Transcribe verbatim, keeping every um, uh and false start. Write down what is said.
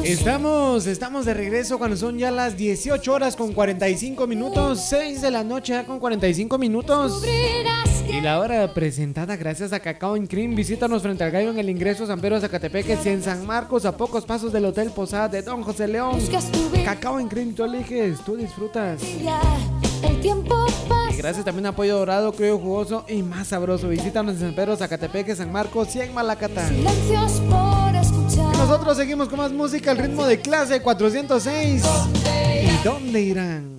Estamos, estamos de regreso cuando son ya las dieciocho horas con cuarenta y cinco minutos, seis de la noche ya con cuarenta y cinco minutos. Y la hora presentada gracias a Cacao and Cream. Visítanos frente al Gallo en el Ingreso San Pedro Zacatepeques y en San Marcos, a pocos pasos del Hotel Posada de Don José León. Cacao and Cream, tú eliges, tú disfrutas. Y gracias también a Apoyo Dorado, Criollo Jugoso y más sabroso. Visítanos en San Pedro Zacatepeques, San Marcos y en Malacatán. Y nosotros seguimos con más música al ritmo de Clase cuatrocientos seis. ¿Y dónde irán?